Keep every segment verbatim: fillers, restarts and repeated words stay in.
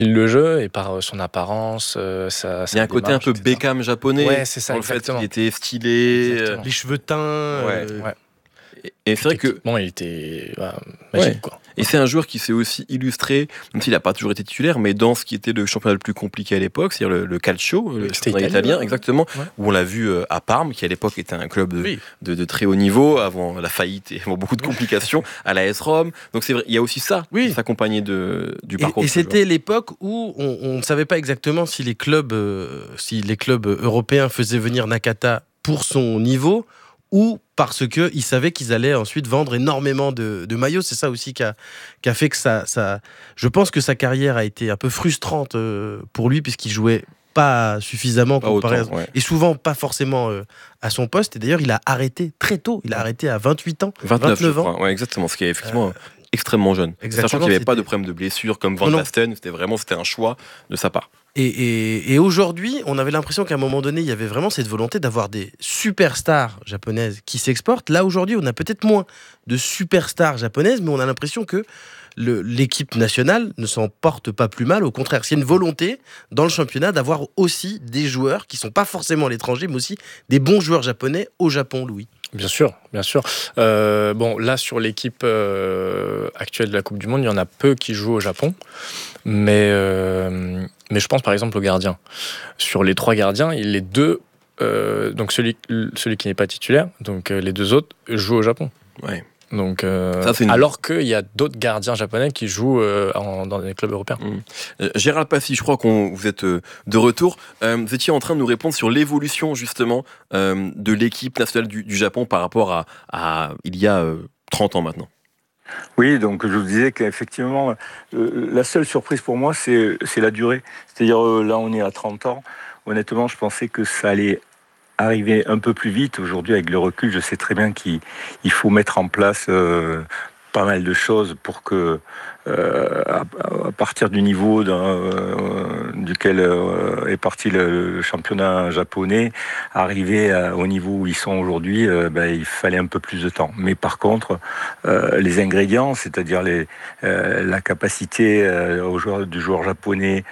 le jeu et par son apparence, euh, sa, sa Il y a un côté un peu Beckham japonais. Ouais, c'est ça, dans exactement. Le fait qu'il était stylé. Exactement. Les cheveux teints. Ouais. Euh... Ouais. Et, et c'est vrai que. Bon, il était bah, magique, ouais. quoi. Et c'est un joueur qui s'est aussi illustré, même s'il n'a pas toujours été titulaire, mais dans ce qui était le championnat le plus compliqué à l'époque, c'est-à-dire le, le calcio, le championnat italien, ouais. exactement, ouais. où on l'a vu à Parme, qui à l'époque était un club de, oui. de, de très haut niveau, avant la faillite et avant beaucoup de complications, à l'A S Rome. Donc c'est vrai, il y a aussi ça oui. qui s'accompagnait de, du parcours. Et, et de c'était joueur. l'époque où on ne savait pas exactement si les clubs, euh, si les clubs européens faisaient venir Nakata pour son niveau, ou parce qu'ils savaient qu'ils allaient ensuite vendre énormément de, de maillots. C'est ça aussi qui a, qui a fait que ça, ça... Je pense que sa carrière a été un peu frustrante pour lui, puisqu'il jouait pas suffisamment pas comparé autant, à... ouais. et souvent pas forcément euh, à son poste. Et d'ailleurs, il a arrêté très tôt. Il a arrêté à vingt-huit ans, vingt-neuf, vingt-neuf ans. Ouais, exactement, ce qui est effectivement euh, extrêmement jeune. Sachant qu'il n'y avait pas de problème de blessure comme Van Basten, c'était vraiment c'était un choix de sa part. Et, et, et aujourd'hui, on avait l'impression qu'à un moment donné, il y avait vraiment cette volonté d'avoir des superstars japonaises qui s'exportent. Là, aujourd'hui, on a peut-être moins de superstars japonaises, mais on a l'impression que le, l'équipe nationale ne s'en porte pas plus mal. Au contraire, c'est une volonté dans le championnat d'avoir aussi des joueurs qui ne sont pas forcément à l'étranger, mais aussi des bons joueurs japonais au Japon, Louis. Bien sûr, bien sûr. Euh, bon, là, sur l'équipe euh, actuelle de la Coupe du Monde, il y en a peu qui jouent au Japon. Mais, euh, mais je pense par exemple aux gardiens. Sur les trois gardiens, les deux, euh, donc celui, celui qui n'est pas titulaire, donc euh, les deux autres jouent au Japon. Ouais. Donc, euh, Ça, c'est une... alors qu'il y a d'autres gardiens japonais qui jouent euh, en, dans les clubs européens. Mmh. Euh, Gérald Passy, je crois que vous êtes euh, de retour. Euh, vous étiez en train de nous répondre sur l'évolution justement euh, de l'équipe nationale du, du Japon par rapport à, à il y a euh, trente ans maintenant. Oui, donc je vous disais qu'effectivement, euh, la seule surprise pour moi, c'est, c'est la durée. C'est-à-dire, euh, là, on est à trente ans. Honnêtement, je pensais que ça allait arriver un peu plus vite. Aujourd'hui, avec le recul, je sais très bien qu'il il faut mettre en place euh, pas mal de choses pour que, euh, à, à partir du niveau d'un, euh, duquel euh, est parti le, le championnat japonais, arriver à, au niveau où ils sont aujourd'hui, euh, ben, il fallait un peu plus de temps. Mais par contre, euh, les ingrédients, c'est-à-dire les, euh, la capacité euh, aux joueurs, du joueur japonais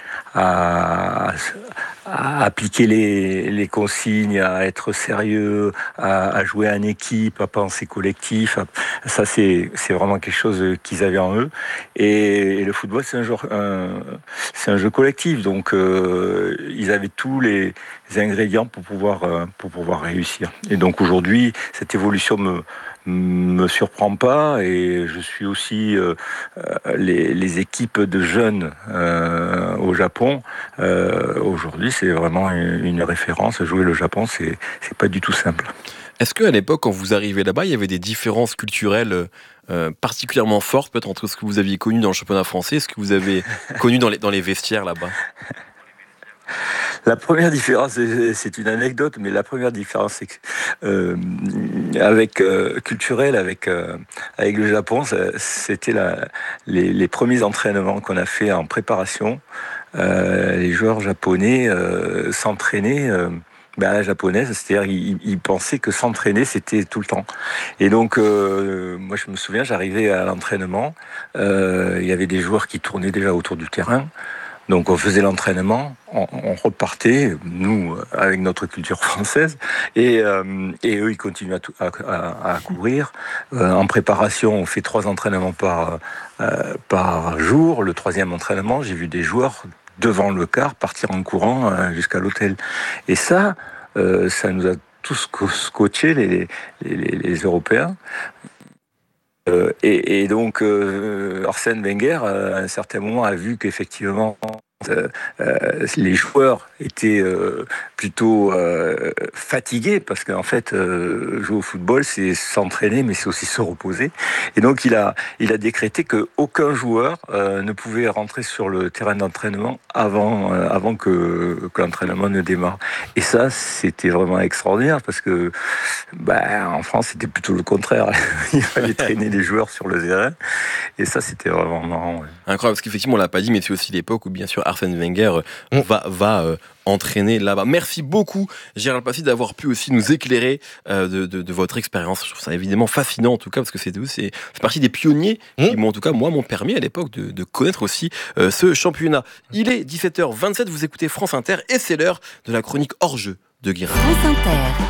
à, à appliquer les, les consignes, à être sérieux, à, à jouer en équipe, à penser collectif, à, ça c'est, c'est vraiment quelque chose qu'ils avaient en eux. Et, et le football, c'est un jeu, un, c'est un jeu collectif, donc euh, ils avaient tous les, les ingrédients pour pouvoir, euh, pour pouvoir réussir. Et donc aujourd'hui, cette évolution me me surprend pas, et je suis aussi euh, les, les équipes de jeunes euh, au Japon. Euh, aujourd'hui, c'est vraiment une, une référence. Jouer le Japon, c'est c'est pas du tout simple. Est-ce qu'à l'époque, quand vous arrivez là-bas, il y avait des différences culturelles euh, particulièrement fortes, peut-être entre ce que vous aviez connu dans le championnat français et ce que vous avez connu dans les, dans les vestiaires là-bas? La première différence, c'est une anecdote, mais la première différence c'est que, euh, avec euh, culturelle, avec euh, avec le Japon, ça, c'était la, les, les premiers entraînements qu'on a fait en préparation. Euh, les joueurs japonais euh, s'entraînaient euh, ben à la japonaise, c'est-à-dire ils, ils pensaient que s'entraîner c'était tout le temps. Et donc euh, moi je me souviens, j'arrivais à l'entraînement, euh, il y avait des joueurs qui tournaient déjà autour du terrain. Donc on faisait l'entraînement, on, on repartait, nous, avec notre culture française, et, euh, et eux, ils continuent à, à, à courir. Euh, en préparation, on fait trois entraînements par, euh, par jour. Le troisième entraînement, j'ai vu des joueurs devant le car partir en courant euh, jusqu'à l'hôtel. Et ça, euh, ça nous a tous scotché, les, les, les, les Européens. Euh, et, et donc, euh, Arsène Wenger, euh, à un certain moment, a vu qu'effectivement, euh, euh, les joueurs étaient euh, plutôt euh, fatigués, parce qu'en fait, euh, jouer au football, c'est s'entraîner, mais c'est aussi se reposer. Et donc, il a, il a décrété qu'aucun joueur euh, ne pouvait rentrer sur le terrain d'entraînement avant, euh, avant que, que l'entraînement ne démarre. Et ça, c'était vraiment extraordinaire, parce que bah, en France, c'était plutôt le contraire. Il fallait traîner les joueurs sur le terrain. Et ça, c'était vraiment marrant. Ouais. Incroyable, parce qu'effectivement, on l'a pas dit, mais c'est aussi l'époque où, bien sûr, Arsène Wenger euh, mmh. va, va euh, entraîné là-bas. Merci beaucoup, Gérald Passy, d'avoir pu aussi nous éclairer euh, de, de, de votre expérience. Je trouve ça évidemment fascinant, en tout cas, parce que c'est, c'est, c'est partie des pionniers qui, mmh. m'ont, en tout cas, moi, m'ont permis à l'époque de, de connaître aussi euh, ce championnat. Il est dix-sept heures vingt-sept, vous écoutez France Inter, et c'est l'heure de la chronique hors-jeu de Guiran. France Inter.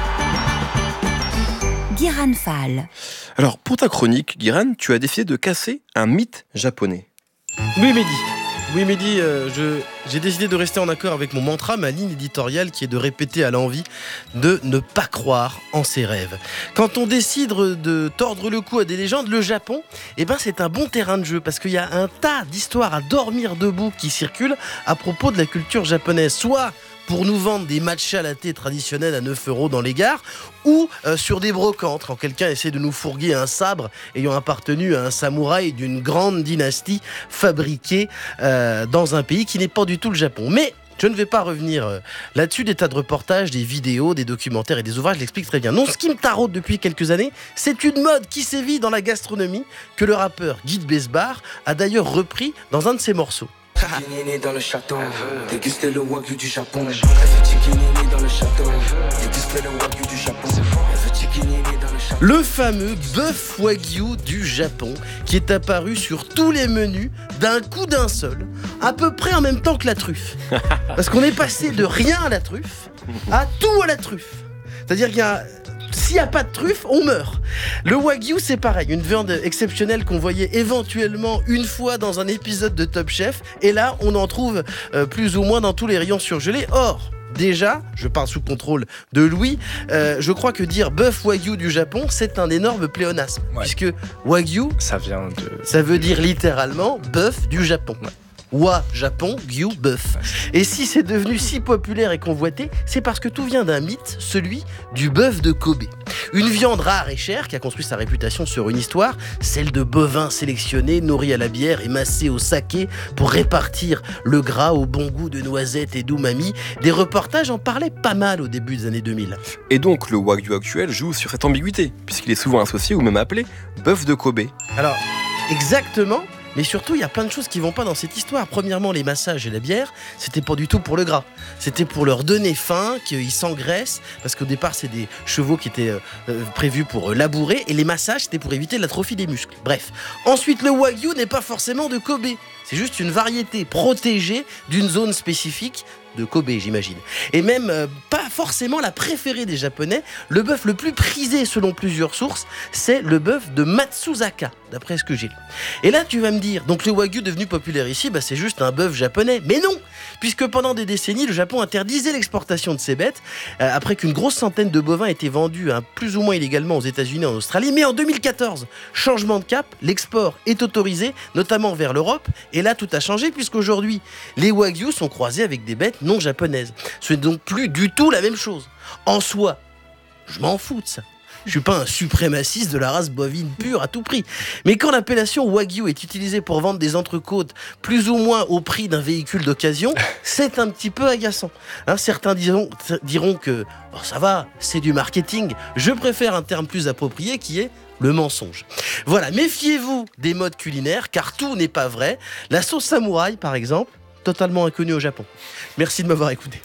Guiran Fall. Alors, pour ta chronique, Guiran, tu as décidé de casser un mythe japonais. Oui, Mehdi. Oui, Mehdi, euh, je, j'ai décidé de rester en accord avec mon mantra, ma ligne éditoriale, qui est de répéter à l'envi de ne pas croire en ses rêves. Quand on décide de tordre le cou à des légendes, le Japon, eh ben, c'est un bon terrain de jeu, parce qu'il y a un tas d'histoires à dormir debout qui circulent à propos de la culture japonaise. Soit pour nous vendre des matchas latte traditionnels à neuf euros dans les gares, ou euh, sur des brocantes, quand quelqu'un essaie de nous fourguer un sabre ayant appartenu à un samouraï d'une grande dynastie fabriqué euh, dans un pays qui n'est pas du tout le Japon. Mais je ne vais pas revenir euh, là-dessus, des tas de reportages, des vidéos, des documentaires et des ouvrages l'expliquent très bien. Non, ce qui me taraude depuis quelques années, c'est une mode qui sévit dans la gastronomie que le rappeur Guy de Besbar a d'ailleurs repris dans un de ses morceaux. Chicken dans le château, déguster le wagyu du Japon. Elle veut chicken dans le château, déguster le wagyu du Japon. Elle veut chicken dans le château. Le fameux bœuf wagyu du Japon qui est apparu sur tous les menus d'un coup d'un seul, à peu près en même temps que la truffe. Parce qu'on est passé de rien à la truffe à tout à la truffe. C'est-à-dire qu'il y a... S'il n'y a pas de truffe, on meurt. Le wagyu, c'est pareil, une viande exceptionnelle qu'on voyait éventuellement une fois dans un épisode de Top Chef. Et là, on en trouve euh, plus ou moins dans tous les rayons surgelés. Or, déjà, je parle sous contrôle de Louis, euh, je crois que dire bœuf wagyu du Japon, c'est un énorme pléonasme. Ouais. Puisque wagyu, ça vient de... ça veut dire littéralement bœuf du Japon. Ouais. Wa, Japon, gyu, bœuf. Et si c'est devenu si populaire et convoité, c'est parce que tout vient d'un mythe, celui du bœuf de Kobe. Une viande rare et chère qui a construit sa réputation sur une histoire, celle de bovins sélectionnés, nourris à la bière et massés au saké pour répartir le gras au bon goût de noisettes et d'umami. Des reportages en parlaient pas mal au début des années deux mille. Et donc le wagyu actuel joue sur cette ambiguïté, puisqu'il est souvent associé ou même appelé bœuf de Kobe. Alors, exactement. Mais surtout, il y a plein de choses qui vont pas dans cette histoire. Premièrement, les massages et la bière, c'était pas du tout pour le gras. C'était pour leur donner faim, qu'ils s'engraissent, parce qu'au départ, c'est des chevaux qui étaient euh, prévus pour euh, labourer, et les massages, c'était pour éviter l'atrophie des muscles. Bref. Ensuite, le wagyu n'est pas forcément de Kobe. C'est juste une variété protégée d'une zone spécifique de Kobe, j'imagine. Et même euh, pas forcément la préférée des Japonais. Le bœuf le plus prisé, selon plusieurs sources, c'est le bœuf de Matsuzaka, d'après ce que j'ai lu. Et là, tu vas me dire, donc le wagyu devenu populaire ici, bah, c'est juste un bœuf japonais. Mais non, puisque pendant des décennies, le Japon interdisait l'exportation de ces bêtes, euh, après qu'une grosse centaine de bovins étaient vendus hein, plus ou moins illégalement aux États-Unis et en Australie. Mais en deux mille quatorze, changement de cap, l'export est autorisé, notamment vers l'Europe. Et là, tout a changé, puisqu'aujourd'hui, les wagyu sont croisés avec des bêtes non japonaises. Ce n'est donc plus du tout la même chose. En soi, je m'en fous de ça. Je suis pas un suprémaciste de la race bovine pure à tout prix. Mais quand l'appellation wagyu est utilisée pour vendre des entrecôtes plus ou moins au prix d'un véhicule d'occasion, c'est un petit peu agaçant. Hein, certains diront, diront que bon, ça va, c'est du marketing. Je préfère un terme plus approprié qui est le mensonge. Voilà, méfiez-vous des modes culinaires, car tout n'est pas vrai. La sauce samouraï, par exemple, totalement inconnue au Japon. Merci de m'avoir écouté.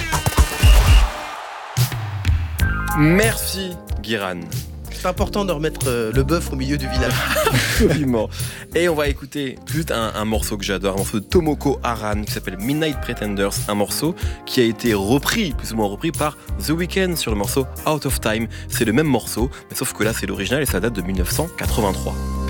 Merci, Guiran. C'est important de remettre euh, le bœuf au milieu du village. Absolument. Et on va écouter tout un, un morceau que j'adore, un morceau de Tomoko Haran qui s'appelle Midnight Pretenders, un morceau qui a été repris, plus ou moins repris par The Weeknd sur le morceau Out of Time. C'est le même morceau, mais sauf que là c'est l'original et ça date de mille neuf cent quatre-vingt-trois.